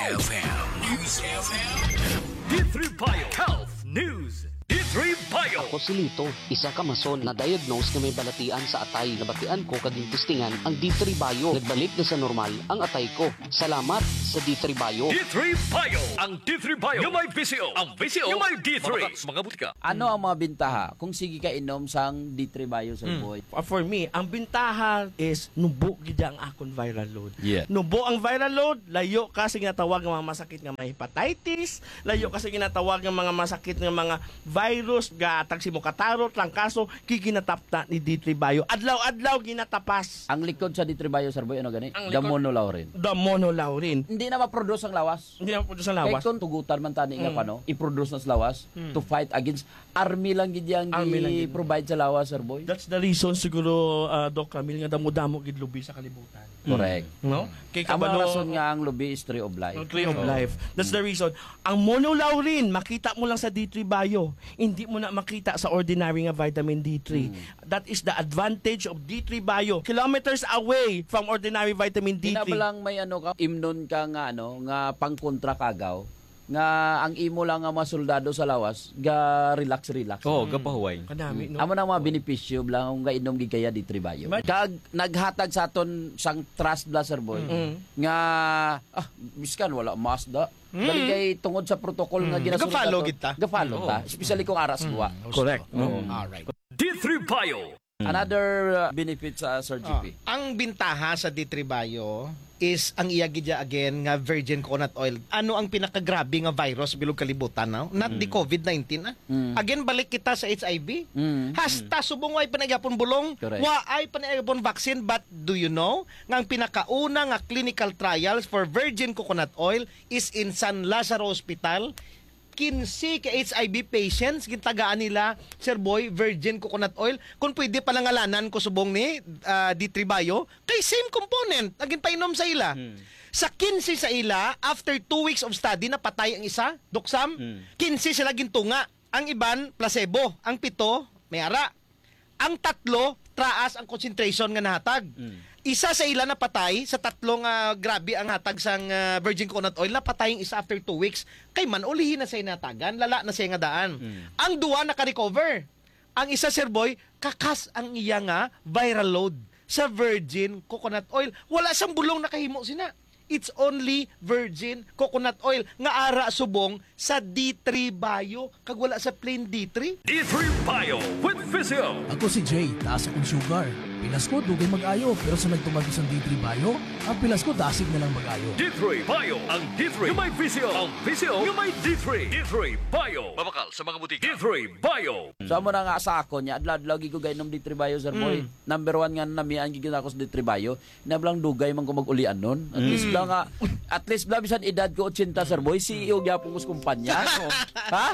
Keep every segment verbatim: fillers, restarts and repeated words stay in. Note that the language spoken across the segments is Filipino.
F M. News F M. D three Bio Health News. D three Bio. Ako si Lito, isa ka mason na diagnose na may balatian sa atay. Nabatian ko kaging testingan ang D three Bio. Nagbalik na sa normal ang atay ko. Salamat sa D three Bio. D three Bio. Ang D three Bio. Yung may V C O. Ang V C O. Yung may D three. Mga butika. Ano ang mga bintaha kung sige ka inom sang D three Bio, Sir Boy? Uh, For me, ang bintaha is nubo gid ang akong viral load. Yeah. Nubo ang viral load, layo ka sa ginatawag ng mga masakit nga mga hepatitis, layo ka sa ginatawag ng mga masakit nga mga virus, gatag si mo katarot, langkaso, kikinatapta ni D three Bio. Adlaw-adlaw ginatapas. Ang likod sa D three Bio, Sir Boy, ano gani? Ang likod- Damonolaurin. The monolaurin. Hindi na ma-produce ang lawas. Hindi na po sa Kaya lawas. kung tugutan man tani nga Mm. pano, i-produce na sa lawas to fight against army lang gid yang Army lang gid. i-provide sa lawas, Sir Boy. That's the reason siguro, uh, Doc Camille, nga damo-damo gid lubi sa kalibutan. Correct. No? Kay Ang mga kabalo- rason nga ang lubi is tree of life. Ang tree of So, life. That's the reason. Ang monolaurin, makita mo lang sa D three Bio. Hindi mo na makita sa ordinary nga vitamin D three. That is the advantage of D three Bio. Kilometers away from ordinary vitamin D Di na three. ba lang may ano ka, imnon ka nga ano, nga pangkontra kagaw, nga ang imo lang nga mga soldado sa lawas, ga relax relax. Oo, oh, gapahuway. Kadami, no? Amo na mga benepisyo blang nga inom gid kaya D three Bio. Kag naghatag sa aton sang trust blaster boy Mm. nga ah miskan wala masda. Dali kay tungod sa protocol nga ginasunod. Ga-follow nato. gid ta. Ga-follow ta. Especially kung aras duwa. Correct. No? Alright. D three Bio. Another uh, benefit sa Sir G P. Ah, ang bintaha sa D three Bio is ang iyagidya again nga virgin coconut oil. Ano ang pinakagrabe nga virus bilog kalibutan now? Not the COVID nineteen ah. Mm. Again balik kita sa H I V. Mm. Hasta subong way panagapon bulong, Correct. wa ay panagapon vaccine, but do you know nga ang pinakauna nga clinical trials for virgin coconut oil is in San Lazaro Hospital. Kinsi ka H I V patients gintagaan nila, Sir Boy, virgin coconut oil. Kung pwede palangalanan ko subong ni uh, D three Bio, kay same component ang ginpainom sa ila. Sa kinsi sa ila, after two weeks of study, napatay ang isa, Doksam. kinsi sila gintunga. Ang iban, placebo. Ang pito, may ara. Ang tatlo, traas ang concentration nga nahatag. Isa sa ila napatay sa tatlong uh, grabe ang hatag sang uh, virgin coconut oil, napatay ang isa after two weeks. Kay man ulihin na sa inatagan, lala na sa nga daan. Ang duwa naka-recover. Ang isa, Sir Boy, kakas ang iya nga viral load sa virgin coconut oil. Wala siyang bulong nakahimo sina. It's only virgin coconut oil nga ara subong sa D three Bio kag wala sa plain D three. D three Bio with V C O. Ako si Jay, taas akong sugar. Pilas ko, dugay mag-ayo. Pero sa nagtumagi sa D three Bio, ang pilas ko, dasig na lang mag-ayo. D three Bio. Ang D three. Yung may V C O. Ang V C O. Yung may D three. D three Bio. Mabakal sa mga butika. D three Bio. So amo na nga sa ako niya, adlaw-adlaw gi ko gainom D three Bio, Sir Boy. Number one nga namian gi ako sa D three Bio. Nablang dugay man ko mag-ulian nun. At least lang nga, at least lang bisan edad ko eighty, Sir Boy, C E O gyapon ko sa kumpanya. Ha?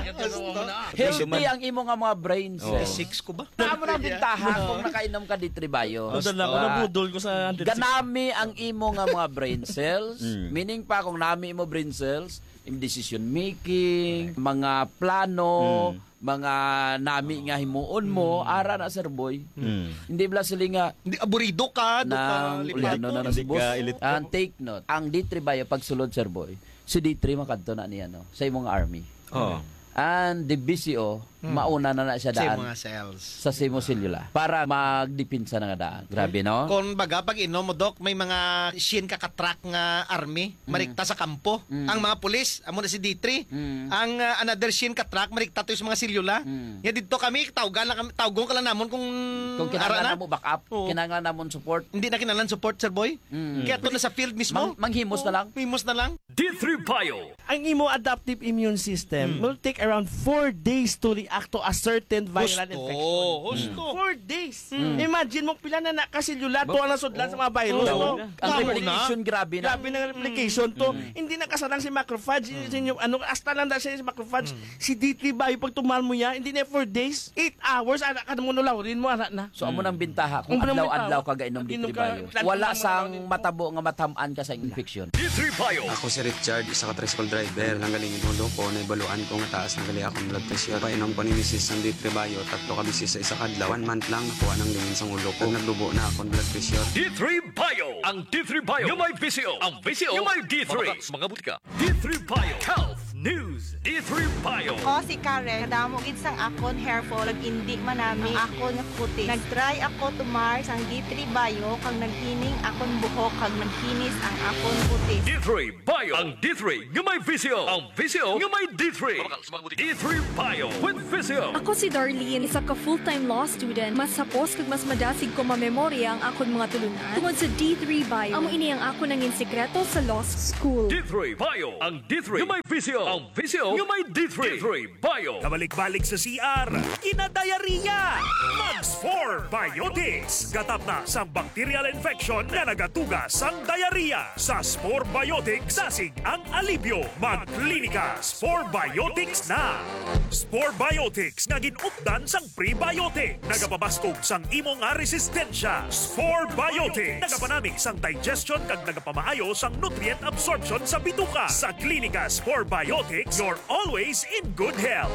Healthy ang imo nga mga brain cells. Six ko ba? Amo na ang bintaha kung nakainom ka D three Bio. Ano lang, ano budol ko sa one hundred six. Ganami ang imo nga mga brain cells. Meaning pa kung nami imo brain cells, im decision making, mga plano, mga nami nga himuon mo, ara na, Sir Boy. Hindi bala sila nga Hindi aburido ka, do ka nang lipat. uliano na Hindi si boss. ka elite. And take note, ang D three Bio pagsulod, Sir Boy, si D three makadto na niya no, sa imong army. Oh. And the B C O, mauna na na siya Sa daan mga cells. sa Simosilula para magdipinsa na nga daan. Grabe, no? Kung baga, pag inom mo, Dok, may mga shin kakatrak nga army, marikta sa kampo. Ang mga pulis, amo na si D three. Mm. Ang uh, another shin katrak, marikta to yung mga silyula. Mm. Ya dito kami, tawgan lang kami, tawgon ka lang namon kung, Kung ara kinahanglan na. na mo backup, Oo. kinahanglan na mo support, Hindi na kinalan support, Sir Boy. Mm. Kaya to na sa field mismo. mang, manghimos na lang. Himos na lang. D three Bio. Ang imo adaptive immune system will take around four days to react to a certain viral Husto. infection. Husto. Four days. Imagine mo pila na nakasilula to ang nasudlan sa mga virus Oo. mo. Ang Tama replication, grabe na. Grabe ng replication to. Hindi na kasalang si macrophage. Hindi ano, hasta lang dahil si macrophage. Si D three Bio, pag tumal mo yan, hindi na four days. Eight hours, anak ka mo nulawrin mo, anak na. So amo nang bintaha kung Ang binang adlaw-adlaw bintaha. ka gainom D Inom three ka, Bio. plan- Wala plan- sang plan- matabo nga matamaan ka sa infection. D three Bio. Ako si Richard, isa ka tricycle driver. Lang galing inulo ko, naibaluan ko nga taas na gali akong blood pressure. Painom ko ni Missus ang D three Bio, tatlo ka bisis sa isa kadlaw. One month lang nakuha ng lingin sa ulo ko. Nagdubo na akong blood pressure. D three Bio. Ang D three Bio yung may V C O. Ang V C O yung may D three. Mabakas mga butika. D three Bio. Health News. D three Bio. O si Karen, kadamo gid sang akon hair fall, indi manami ang akon nga puti. Nagtry ako tumar sang D three Bio kag naghining akon buhok kag naghinis ang akon puti. D three Bio. Ang D three yung may V C O. Ang V C O yung may D three. Mabakas mga butika. D three Bio with V C O. Ako si Darlene, isa ka full-time law student. Mas sapos kag mas madasig ko mamemorya ang akon mga tulunan tungod sa D three Bio. Amo ini ang ako nangin sekreto sa law school. D three Bio. Ang D three yung may V C O. Ang V C O yung may D three. D three Bio. Kabalik-balik sa C R, kinadayariya. Mags four Biotics. Gatap na sa bacterial infection na nagatugas ang diarrhea. Sa Spore Biotics, sasig ang alibyo. Mag-klinika Spore Biotics na. Spore Biotics nga ginupdan sang prebiotic. Nagapabaskog sang imong nga resistensya. Spore Biotics. Nagapanamig sang digestion kag nagapamaayo sang nutrient absorption sa bituka. Sa klinika Spore Biotics, you're always in good health.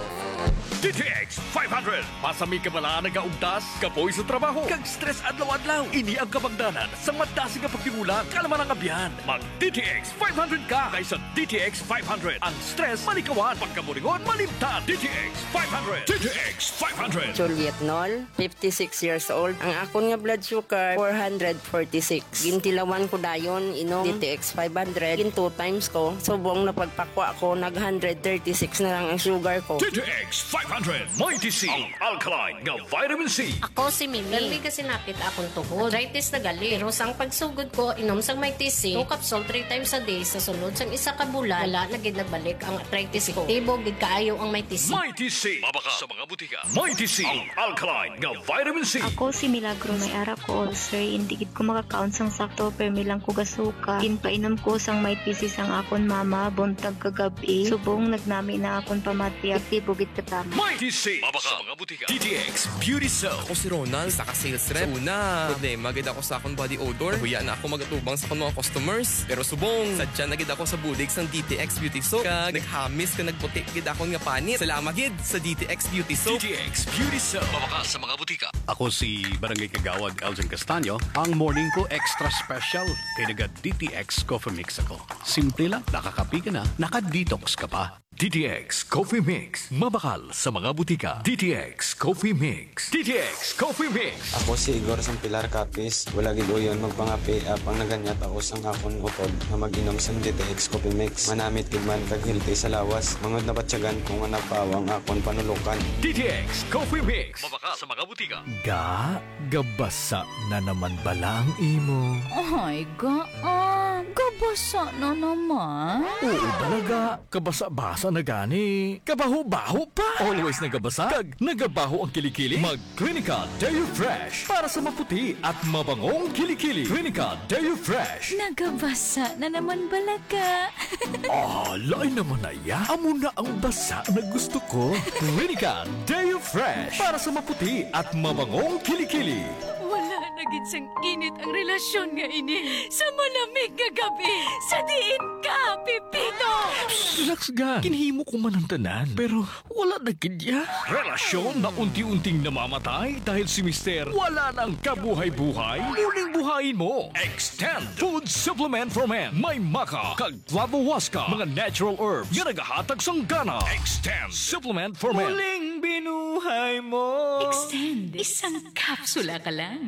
D T X five hundred. Pasami ka bala nagaugtas, kapoy sa trabaho, kag stress adlaw-adlaw. Ini ang kapagdanan sa madasig nga pagtigulang kalaman ang abyan. Mag D T X five hundred ka kaysa D T X five hundred. Ang stress malikawan, pagkamuringon malimtan. D T X five hundred. D T X five hundred. Juliet Nol, fifty-six years old. Ang akon nga blood sugar four forty-six. Gintilawan ko dayon inom D T X five hundred. Gin two times ko. Subong napagpakwa ko nag one thirty-six na lang ang sugar ko. D T X five hundred. Mighty C. Ang alkaline nga vitamin C. Ako si Mimi. Dali kasi napit akong tuhod. Arthritis na gali. Pero sang pagsugod ko, inom sang Mighty C. Two capsule three times a day. Sa sunod sang isa ka bulan, wala na gid nagbalik ang arthritis ko. Tibo gid kaayo ang Mighty C. Mighty C. Mabaka sa mga butika. Mighty C. Ang alkaline nga vitamin C. Ako si Milagro, may ara ko ulcer. Hindi gid ko makakaon sang sakto pero milang ko gasuka. Ginpainom ko sang Mighty C sang akon mama buntag kagabi. Subong nagnami na akon pamatya. Tibo gid katama. Mighty C. Mabaka sa mga butika. D T X Beauty Soap. Ako si Ronald, sa ka-sales rep. Una, problema gid ako sa akong body odor. Huya na ako magatubang sa akong mga customers. Pero subong, sadya na gid ako sa budig sang D T X Beauty Soap. Kag naghamis ka nagputi gid akong nga panit. Salamat gid sa D T X Beauty Soap. D T X Beauty Soap. Mabaka sa mga butika. Ako si Barangay Kagawad Elgin Castaño. Ang morning ko extra special kay naga D T X Coffee Mix ako. Simple lang, nakakapi ka na, naka-detox ka pa. D T X Coffee Mix. Mabakal sa mga butika. D T X Coffee Mix. D T X Coffee Mix. Ako si Igor sang Pilar Capis. Wala gid uyon magpangapi up ang naganyat ako sang akon utod na mag-inom sang D T X Coffee Mix. Manamit gid man kag healthy sa lawas. Mangod na batyagan ko nga napawang akon panulukan. D T X Coffee Mix. Mabaka sa mga butika. Ga, gabasa na naman bala ang imo. Ay, ga, ah, gabasa na naman. Oo talaga, kabasa-basa na gani. Kabaho-baho pa. Always nagabasa. Kag nagabaho ang kilikili. Mag-Clinica Dairy Fresh para sa maputi at mabangong kilikili. Clinica Dairy Fresh. Nagabasa na naman balaga. Ah, lain naman na ya. Amo na ang basa na gusto ko. Clinica Dairy Fresh para sa maputi at mabangong kilikili. Wala na gid sang init ang relasyon nga ini sa malamig nga gabi sa diin ka, Pipito. Relax ga. Kinhimo ko man ang tanan. Pero wala na kidya. Relasyon na unti-unting namamatay dahil si Mister wala nang kabuhay-buhay. Muling buhayin mo. Extend Food Supplement for Men. May maka, kag flavowaska, mga natural herbs nga nagahatag sang gana. Extend Supplement for Men. Muling binuhay mo. Extend. Isang kapsula ka lang.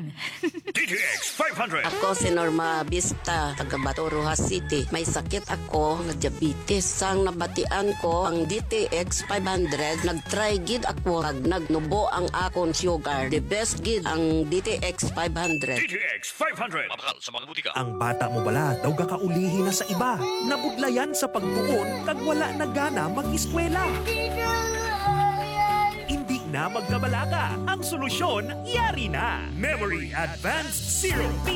D T X five hundred. Ako si Norma Vista, taga Bato, Rojas City. May sakit ako nga diabetes. Sang nabatian ko ang D T X five hundred, nag-try gid ako kag nagnubo ang akon sugar. The best gid ang D T X five hundred. D T X five hundred. Mabakal sa mga butika. Ang bata mo bala daw gakaulihi na sa iba. Nabudlayan sa pagtuon kag wala na gana mag-eskwela. Hindi na magkabalaga. Ang solusyon, yari na. Memory Advanced Zero P